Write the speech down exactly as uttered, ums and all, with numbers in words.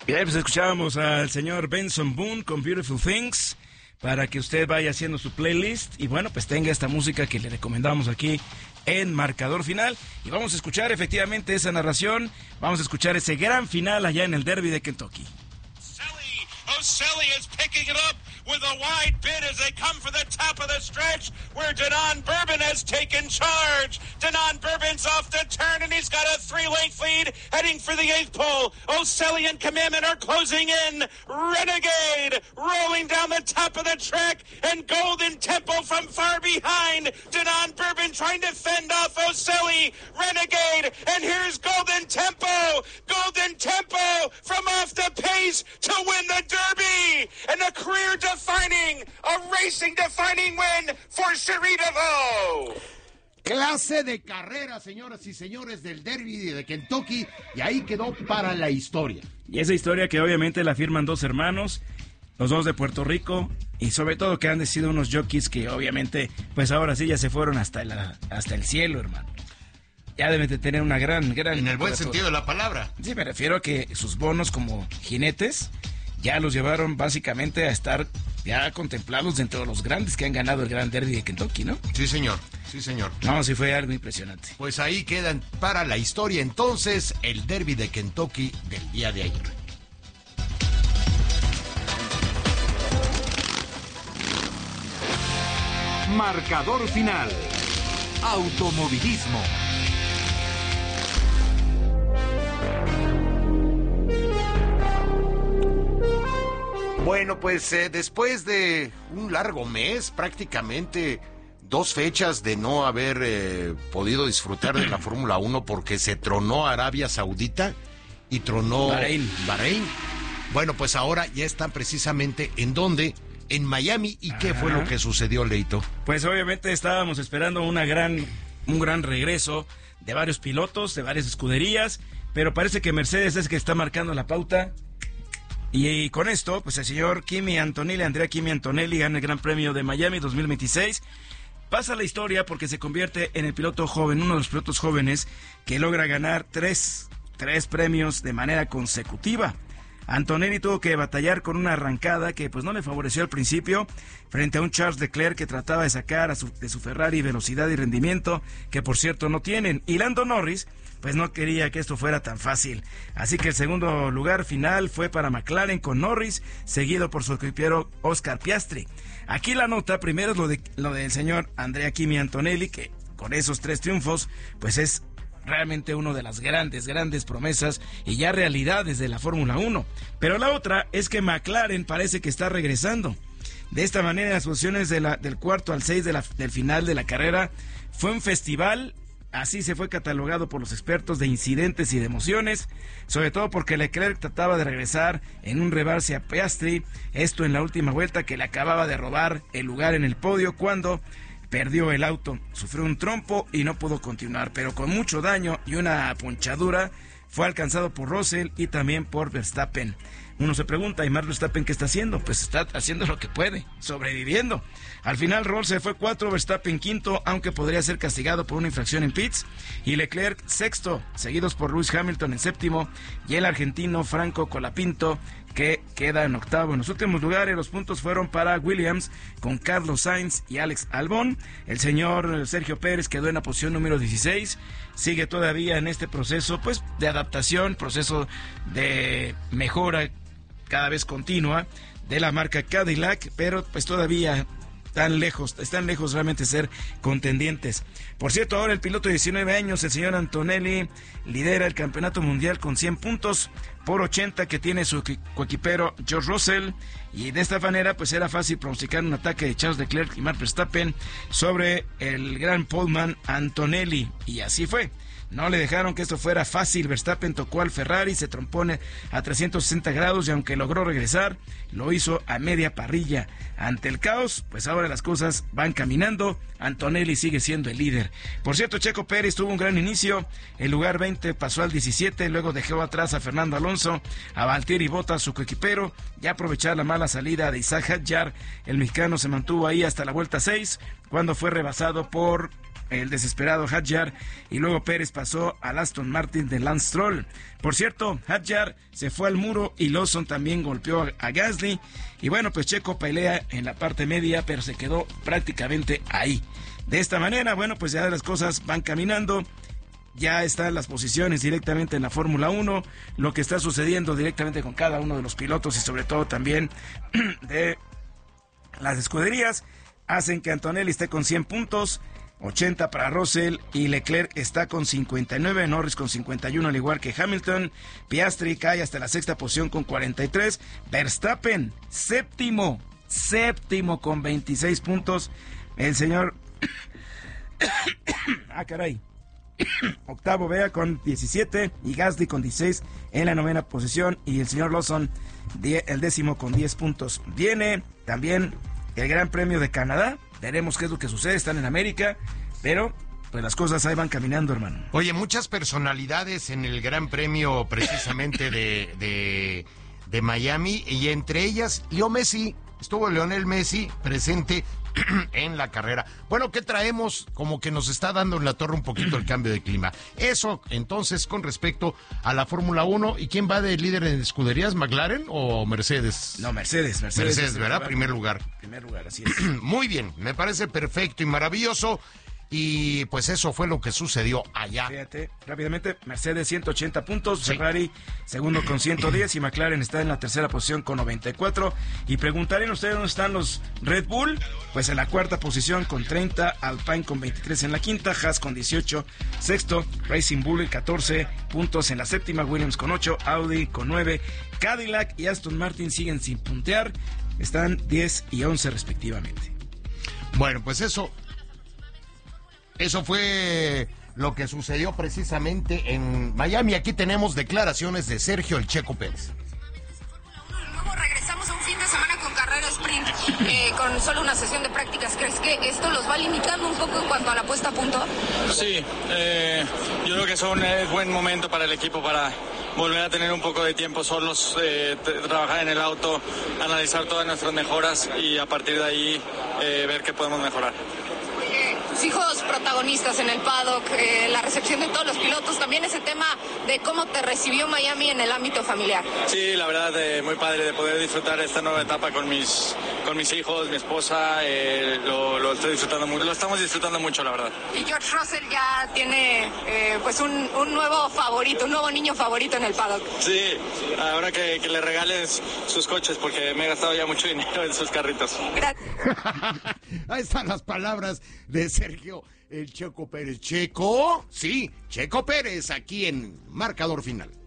Bien, pues escuchábamos al señor Benson Boone con Beautiful Things, para que usted vaya haciendo su playlist y bueno, pues tenga esta música que le recomendamos aquí en Marcador Final. Y vamos a escuchar efectivamente esa narración, vamos a escuchar ese gran final allá en el Derby de Kentucky. Oselli is picking it up with a wide bid as they come for the top of the stretch where Denon Bourbon has taken charge. Denon Bourbon's off the turn and he's got a three-length lead heading for the eighth pole. Oselli and Commandment are closing in. Renegade rolling down the top of the track and Golden Tempo from far behind. Denon Bourbon trying to fend off Oselli. Renegade, and here's Golden Tempo. Golden Tempo from off the pace to win the Derby, and a career-defining, a racing-defining win for Cherie DeVaux. Clase de carrera, señoras y señores, del Derby de Kentucky, y ahí quedó para la historia. Y esa historia que obviamente la firman dos hermanos, los dos de Puerto Rico, y sobre todo que han sido unos jockeys que obviamente, pues ahora sí ya se fueron hasta el, hasta el cielo, hermano. Ya deben de tener una gran, gran... En el buen sentido de la palabra. Sí, me refiero a que sus bonos como jinetes ya los llevaron básicamente a estar ya contemplados dentro de los grandes que han ganado el Gran Derby de Kentucky, ¿no? Sí, señor. Sí, señor. No, sí fue algo impresionante. Pues ahí quedan para la historia entonces el Derby de Kentucky del día de ayer. Marcador Final. Automovilismo. Bueno, pues eh, después de un largo mes, prácticamente dos fechas de no haber eh, podido disfrutar de la Fórmula uno porque se tronó Arabia Saudita y tronó Bahrein. Bahrein. Bueno, pues ahora ya están precisamente en dónde, en Miami. ¿Y qué Ajá. fue lo que sucedió, Leito? Pues obviamente estábamos esperando una gran, un gran regreso de varios pilotos, de varias escuderías, pero parece que Mercedes es que está marcando la pauta. Y con esto, pues el señor Kimi Antonelli, Andrea Kimi Antonelli, gana el Gran Premio de Miami dos mil veintiséis. Pasa la historia porque se convierte en el piloto joven, uno de los pilotos jóvenes que logra ganar tres, tres premios de manera consecutiva. Antonelli tuvo que batallar con una arrancada que pues no le favoreció al principio frente a un Charles Leclerc que trataba de sacar a su, de su Ferrari velocidad y rendimiento, que por cierto no tienen. Y Lando Norris pues no quería que esto fuera tan fácil. Así que el segundo lugar final fue para McLaren con Norris, seguido por su equipiero Oscar Piastri. Aquí la nota primero es lo, de, lo del señor Andrea Kimi Antonelli, que con esos tres triunfos pues es realmente uno de las grandes, grandes promesas y ya realidades de la Fórmula uno. Pero la otra es que McLaren parece que está regresando. De esta manera, las posiciones de la, del cuarto al seis de la, del final de la carrera fue un festival. Así se fue catalogado por los expertos de incidentes y de emociones, sobre todo porque Leclerc trataba de regresar en un reverse a Piastri, esto en la última vuelta que le acababa de robar el lugar en el podio cuando perdió el auto, sufrió un trompo y no pudo continuar, pero con mucho daño y una ponchadura fue alcanzado por Russell y también por Verstappen. Uno se pregunta, ¿y Max Verstappen qué está haciendo? Pues está haciendo lo que puede, sobreviviendo. Al final Russell fue cuatro, Verstappen quinto, aunque podría ser castigado por una infracción en pits, y Leclerc sexto, seguidos por Lewis Hamilton en séptimo, y el argentino Franco Colapinto, que queda en octavo. En los últimos lugares los puntos fueron para Williams con Carlos Sainz y Alex Albon. El señor Sergio Pérez quedó en la posición número dieciséis, sigue todavía en este proceso pues de adaptación, proceso de mejora cada vez continua de la marca Cadillac, pero pues todavía están lejos, están lejos realmente de ser contendientes. Por cierto, ahora el piloto de diecinueve años, el señor Antonelli, lidera el campeonato mundial con cien puntos por ochenta que tiene su coequipero George Russell, y de esta manera pues era fácil pronosticar un ataque de Charles Leclerc y Max Verstappen sobre el gran poleman Antonelli, y así fue. No le dejaron que esto fuera fácil. Verstappen tocó al Ferrari, se trompone a trescientos sesenta grados y aunque logró regresar, lo hizo a media parrilla. Ante el caos, pues ahora las cosas van caminando. Antonelli sigue siendo el líder. Por cierto, Checo Pérez tuvo un gran inicio. El lugar veinte pasó al diecisiete, luego dejó atrás a Fernando Alonso, a Valtteri Bottas, su coequipero. Ya aprovechar la mala salida de Isaac Hadjar, el mexicano se mantuvo ahí hasta la vuelta seis, cuando fue rebasado por el desesperado Hadjar, y luego Pérez pasó al Aston Martin de Lance Stroll. Por cierto, Hadjar se fue al muro y Lawson también golpeó a, a Gasly, y bueno, pues Checo pelea en la parte media, pero se quedó prácticamente ahí. De esta manera, bueno, pues ya las cosas van caminando. Ya están las posiciones directamente en la Fórmula uno, lo que está sucediendo directamente con cada uno de los pilotos y sobre todo también de las escuderías, hacen que Antonelli esté con cien puntos, ochenta para Russell, y Leclerc está con cincuenta y nueve, Norris con cincuenta y uno al igual que Hamilton, Piastri cae hasta la sexta posición con cuarenta y tres, Verstappen séptimo, séptimo con veintiséis puntos, el señor ah caray octavo Vea con diecisiete y Gasly con dieciséis en la novena posición, y el señor Lawson el décimo con diez puntos. Viene también el Gran Premio de Canadá, veremos qué es lo que sucede, están en América, pero pues las cosas ahí van caminando, hermano. Oye, muchas personalidades en el Gran Premio precisamente de, de, de Miami, y entre ellas Leo Messi, estuvo Lionel Messi presente en la carrera. Bueno, ¿qué traemos? Como que nos está dando en la torre un poquito el cambio de clima. Eso, entonces, con respecto a la Fórmula uno. ¿Y quién va de líder en escuderías? ¿McLaren o Mercedes? No, Mercedes. Mercedes, Mercedes, ¿verdad? Primer lugar. Primer lugar, así es. Muy bien, me parece perfecto y maravilloso. Y pues eso fue lo que sucedió allá. Fíjate, rápidamente, Mercedes ciento ochenta puntos, sí. Ferrari segundo con ciento diez y McLaren está en la tercera posición con noventa y cuatro. Y preguntarían ustedes dónde están los Red Bull, pues en la cuarta posición con treinta, Alpine con veintitrés en la quinta, Haas con dieciocho, sexto, Racing Bull catorce puntos en la séptima, Williams con ocho, Audi con nueve, Cadillac y Aston Martin siguen sin puntear, están diez y once respectivamente. Bueno, pues eso... Eso fue lo que sucedió precisamente en Miami. Aquí tenemos declaraciones de Sergio El Checo Pérez. Luego regresamos a un fin de semana con carrera sprint, eh, con solo una sesión de prácticas. ¿Crees que esto los va limitando un poco en cuanto a la puesta a punto? Sí, eh, yo creo que es un eh, buen momento para el equipo para volver a tener un poco de tiempo solos, eh, trabajar en el auto, analizar todas nuestras mejoras y a partir de ahí eh, ver qué podemos mejorar. Tus hijos protagonistas en el paddock, eh, la recepción de todos los pilotos, también ese tema de cómo te recibió Miami en el ámbito familiar. Sí, la verdad, eh, muy padre de poder disfrutar esta nueva etapa con mis con mis hijos, mi esposa, eh, lo, lo estoy disfrutando mucho, lo estamos disfrutando mucho, la verdad. Y George Russell ya tiene eh, pues un, un nuevo favorito, un nuevo niño favorito en el paddock. Sí, ahora que, que le regales sus coches, porque me he gastado ya mucho dinero en sus carritos. Gracias. Ahí están las palabras de Sergio El Checo Pérez. Checo, sí, Checo Pérez, aquí en Marcador Final.